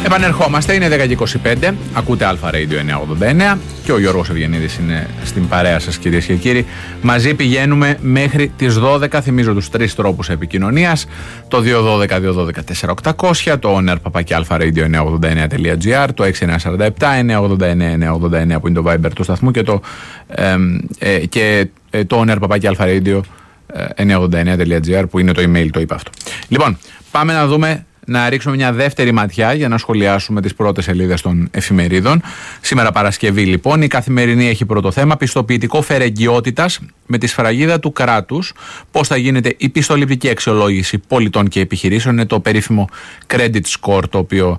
Επανερχόμαστε, είναι 10:25, ακούτε Αλφα Radio 989 και ο Γιώργος Ευγενίδης είναι στην παρέα σας, κυρίες και κύριοι. Μαζί πηγαίνουμε μέχρι τις 12, θυμίζω τους τρεις τρόπους επικοινωνίας: το 212-212-4800, το oner@alpharadio989.gr, το 6947-989-989 που είναι το Viber του σταθμού και το oner@alpharadio989.gr που είναι το email, το είπα αυτό. Λοιπόν, πάμε να ρίξουμε μια δεύτερη ματιά για να σχολιάσουμε τις πρώτες σελίδες των εφημερίδων. Σήμερα Παρασκευή, λοιπόν, η Καθημερινή έχει πρώτο θέμα: πιστοποιητικό φερεγγιότητας με τη σφραγίδα του κράτους. Πώς θα γίνεται η πιστοληπτική αξιολόγηση πολιτών και επιχειρήσεων. Είναι το περίφημο credit score, το οποίο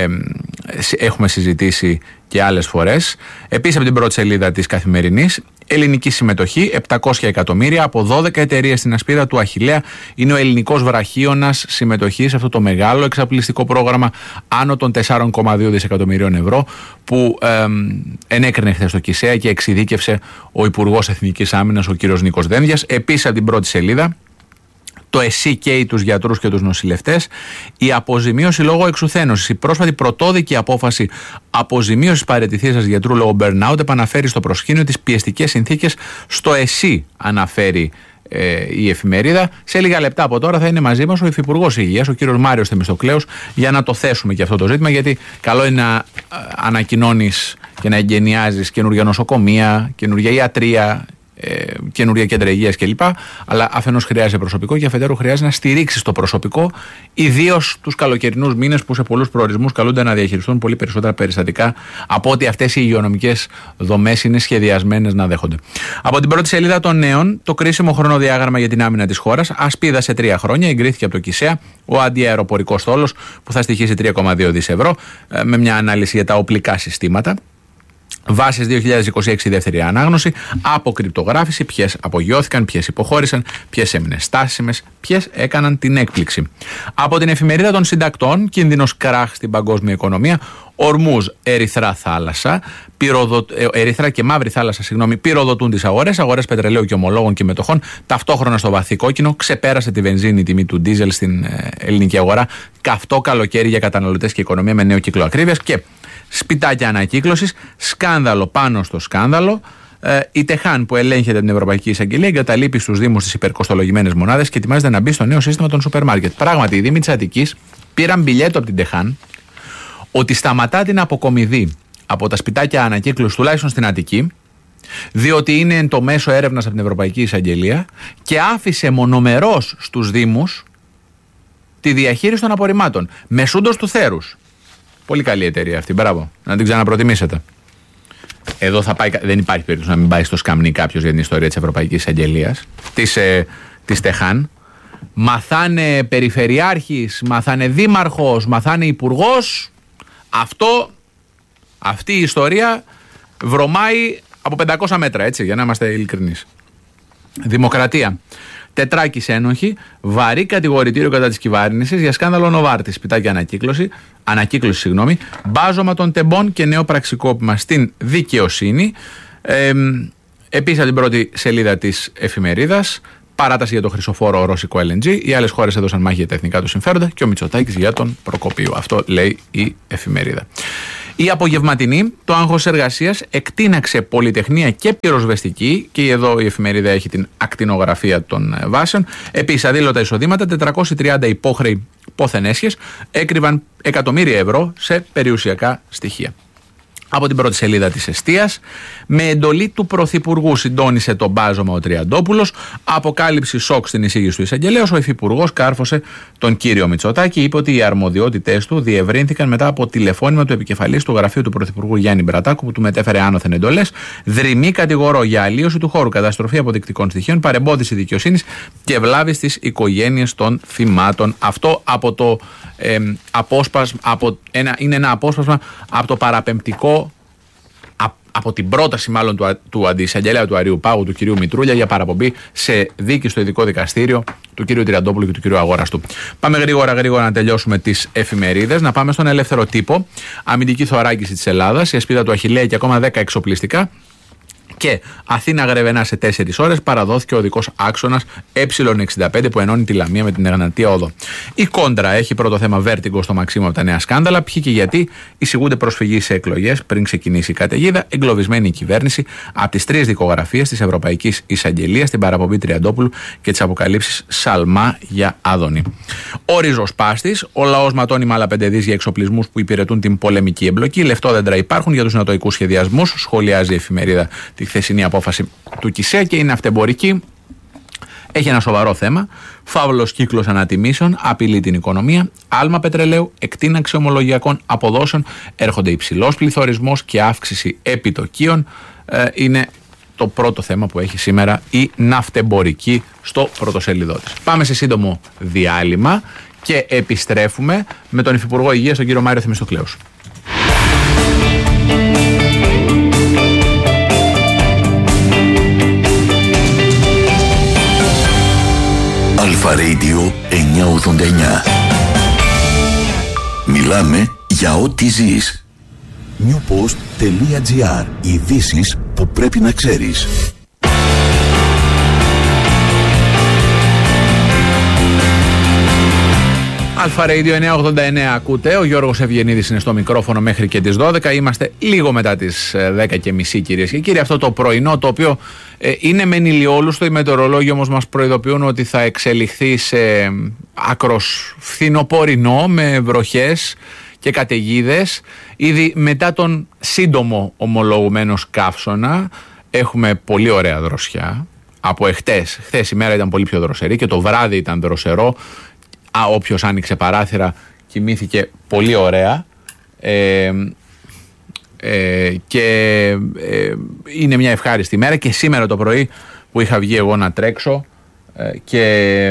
έχουμε συζητήσει και άλλες φορές. Επίσης, από την πρώτη σελίδα της Καθημερινής, ελληνική συμμετοχή 700 εκατομμύρια από 12 εταιρείες στην ασπίδα του Αχιλλέα. Είναι ο ελληνικός βραχίωνας συμμετοχή σε αυτό το μεγάλο εξαπλιστικό πρόγραμμα άνω των 4,2 δισεκατομμυρίων ευρώ που ενέκρινε χθες το ΚΙΣΕΑ και εξειδίκευσε ο Υπουργός Εθνικής Άμυνας, ο κύριος Νίκος Δένδιας. Επίσης, από την πρώτη σελίδα, το ΕΣΥ καίει τους γιατρούς και τους νοσηλευτές. Η αποζημίωση λόγω εξουθένωσης. Η πρόσφατη πρωτόδικη απόφαση αποζημίωσης παραιτηθήσεως γιατρού λόγω burnout επαναφέρει στο προσκήνιο τις πιεστικές συνθήκες στο ΕΣΥ, αναφέρει η εφημερίδα. Σε λίγα λεπτά από τώρα θα είναι μαζί μας ο Υφυπουργός Υγείας, ο κύριος Μάριος Θεμιστοκλέους, για να το θέσουμε και αυτό το ζήτημα, γιατί καλό είναι να ανακοινώνεις και να εγκαινιάζεις καινούργια νοσοκομεία, καινούργια ιατρία, καινούργια κέντρα υγείας κλπ. Αλλά αφενός χρειάζεται προσωπικό και αφετέρου χρειάζεται να στηρίξεις το προσωπικό, ιδίως τους καλοκαιρινούς μήνες που σε πολλούς προορισμούς καλούνται να διαχειριστούν πολύ περισσότερα περιστατικά από ότι αυτές οι υγειονομικές δομές είναι σχεδιασμένες να δέχονται. Από την πρώτη σελίδα των Νέων, το κρίσιμο χρονοδιάγραμμα για την άμυνα της χώρας. Ασπίδα σε 3 χρόνια, εγκρίθηκε από το ΚΙΣΕΑ ο αντιαεροπορικός στόλος που θα στοιχήσει 3,2 δις ευρώ, με μια ανάλυση για τα οπλικά συστήματα. Βάσεις 2026 δεύτερη ανάγνωση, αποκρυπτογράφηση, ποιες απογειώθηκαν, ποιες υποχώρησαν, ποιες έμειναν στάσιμες, ποιες έκαναν την έκπληξη. Από την εφημερίδα των συντακτών, κίνδυνος κράχ στην παγκόσμια οικονομία, Ορμούζ, Ερυθρά θάλασσα, Ερυθρά και Μαύρη θάλασσα, πυροδοτούν τις αγορές πετρελαίου και ομολόγων και μετοχών. Ταυτόχρονα στο βαθύ κόκκινο ξεπέρασε τη βενζίνη η τιμή του ντίζελ στην ελληνική αγορά. Καυτό καλοκαίρι για καταναλωτές και οικονομία με νέο κύκλο ακρίβειας και σπιτάκια ανακύκλωσης, σκάνδαλο πάνω στο σκάνδαλο. Η Τεχάν, που ελέγχεται την Ευρωπαϊκή Εισαγγελία, εγκαταλείπει στους Δήμους τις υπερκοστολογημένες μονάδες και ετοιμάζεται να μπει στο νέο σύστημα των σούπερ μάρκετ. Πράγματι, οι Δήμοι της Αττικής πήραν μπιλιέτο από την Τεχάν ότι σταματά την αποκομιδή από τα σπιτάκια ανακύκλωσης, τουλάχιστον στην Αττική, διότι είναι το μέσο έρευνας από την Ευρωπαϊκή Εισαγγελία και άφησε μονομερώς στους Δήμους τη διαχείριση των απορριμμάτων. Μεσούντος του θέρους. Πολύ καλή εταιρεία αυτή, μπράβο, να την ξαναπροτιμήσετε. Εδώ θα πάει, δεν υπάρχει περίπτωση να μην πάει στο σκαμνί κάποιος για την ιστορία της Ευρωπαϊκής Εισαγγελίας, της Τεχάν. Μαθάνε περιφερειάρχης, μαθάνε δήμαρχος, μαθάνε υπουργός. Αυτή η ιστορία βρωμάει από 500 μέτρα, έτσι, για να είμαστε ειλικρινείς. Δημοκρατία. Τετράκης ένοχη, βαρύ κατηγορητήριο κατά της κυβέρνησης για σκάνδαλο Νοβάρτης. Σπιτάκια ανακύκλωση, μπάζωμα των τεμπών και νέο πραξικόπημα στην δικαιοσύνη. Επίσης, από την πρώτη σελίδα της εφημερίδας, παράταση για το χρυσοφόρο ρώσικο LNG. Οι άλλες χώρες έδωσαν μάχη για τα εθνικά του συμφέροντα και ο Μητσοτάκης για τον Προκοπίου. Αυτό λέει η εφημερίδα. Η απογευματινή, το άγχος εργασίας εκτείναξε πολυτεχνία και πυροσβεστική, και εδώ η εφημερίδα έχει την ακτινογραφία των βάσεων. Επίσης, αδήλωτα εισοδήματα, 430 υπόχρεοι πόθενέσχες έκρυβαν εκατομμύρια ευρώ σε περιουσιακά στοιχεία. Από την πρώτη σελίδα της Εστίας, με εντολή του Πρωθυπουργού συντώνησε το μπάζωμα ο Τριαντόπουλος. Αποκάλυψη σοκ στην εισήγηση του εισαγγελέως. Ο Υφυπουργός κάρφωσε τον κύριο Μητσοτάκη. Είπε ότι οι αρμοδιότητες του διευρύνθηκαν μετά από τηλεφώνημα του επικεφαλής του γραφείου του Πρωθυπουργού Γιάννη Μπρατάκου, που του μετέφερε άνωθεν εντολές. Δρυμή κατηγορώ για αλλίωση του χώρου, καταστροφή αποδεικτικών στοιχείων, παρεμπόδιση δικαιοσύνης και βλάβη στις οικογένειες των θυμάτων. Αυτό από το είναι ένα απόσπασμα από το παραπεμπτικό, από την πρόταση μάλλον του αντιεισαγγελέα του Αριού Πάγου, του κυρίου Μητρούλια, για παραπομπή σε δίκη στο ειδικό δικαστήριο του κυρίου Τριαντόπουλου και του κυρίου Αγόραστου. Πάμε γρήγορα να τελειώσουμε τις εφημερίδες. Να πάμε στον Ελεύθερο Τύπο. Αμυντική θωράκιση της Ελλάδας, η ασπίδα του Αχιλλέα και ακόμα 10 εξοπλιστικά. Και Αθήνα Γρεβενά σε 4 ώρες παραδόθηκε ο οδικός άξονας Ε65 που ενώνει τη Λαμία με την Εγνατία Οδό. Η Κόντρα έχει πρώτο θέμα βέρτιγκο στο Μαξίμου από τα νέα σκάνδαλα. Ποιοι και γιατί εισηγούνται προσφυγή σε εκλογές πριν ξεκινήσει η καταιγίδα. Εγκλωβισμένη η κυβέρνηση από τις 3 δικογραφίες της Ευρωπαϊκής Εισαγγελίας, την παραπομπή Τριαντόπουλου και τις αποκαλύψεις Σαλμά για Άδωνη. Ο ριζοσπάστης, ο λαός ματώνει με άλλα 5 δις για εξοπλισμούς που υπηρετούν την πολεμική εμπλοκή. Λεφτόδεντρα υπάρχουν για τους νατοικούς σχεδιασμούς, σχολιάζει η εφημερίδα τη χθεσινή απόφαση του ΚΙΣΕ και είναι αυτεμπορική. Έχει ένα σοβαρό θέμα. Φαύλος κύκλος ανατιμήσεων, απειλεί την οικονομία. Άλμα πετρελαίου, εκτείναξη ομολογιακών αποδόσεων. Έρχονται υψηλός πληθωρισμός και αύξηση επιτοκίων. Είναι το πρώτο θέμα που έχει σήμερα η ναυτεμπορική στο πρωτοσέλιδό της. Πάμε σε σύντομο διάλειμμα και επιστρέφουμε με τον Υφυπουργό Υγείας, τον κύριο Μάριο Θεμιστοκλέους. Αλφα Radio 989. Μιλάμε για ό,τι ζεις. newpost.gr. Ειδήσεις που πρέπει να ξέρεις. Αλφα Radio 989 ακούτε. Ο Γιώργος Ευγενίδης είναι στο μικρόφωνο μέχρι και τις 12. Είμαστε λίγο μετά τις 10:30, κυρίες και κύριοι. Αυτό το πρωινό, το οποίο είναι μεν ηλιόλουστο, οι μετεωρολόγοι όμως μας προειδοποιούν ότι θα εξελιχθεί σε άκρος φθινοπορεινό με βροχές και καταιγίδες. Ήδη μετά τον σύντομο ομολογουμένο καύσωνα έχουμε πολύ ωραία δροσιά. Από εχθές. Χθες η μέρα ήταν πολύ πιο δροσερή και το βράδυ ήταν δροσερό. Όποιος άνοιξε παράθυρα κοιμήθηκε πολύ ωραία και είναι μια ευχάριστη μέρα. Και σήμερα το πρωί που είχα βγει εγώ να τρέξω και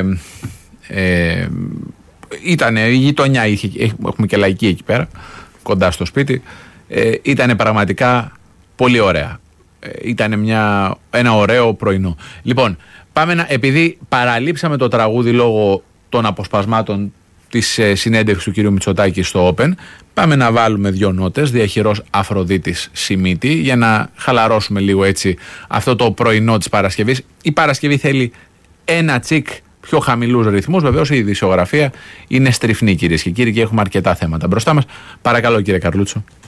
ήταν η γειτονιά, έχουμε και λαϊκή εκεί πέρα κοντά στο σπίτι, ήταν πραγματικά πολύ ωραία. Ήταν ένα ωραίο πρωινό. Λοιπόν, πάμε επειδή παραλείψαμε το τραγούδι λόγω των αποσπασμάτων της συνέντευξης του κυρίου Μητσοτάκη στο Open, πάμε να βάλουμε 2 νότες, διαχειρός Αφροδίτης Σιμίτη, για να χαλαρώσουμε λίγο έτσι αυτό το πρωινό της Παρασκευής. Η Παρασκευή θέλει ένα τσικ πιο χαμηλούς ρυθμούς. Βεβαίως η ειδησιογραφία είναι στριφνή, κυρίες και κύριοι, και έχουμε αρκετά θέματα μπροστά μας. Παρακαλώ, κύριε Καρλούτσο.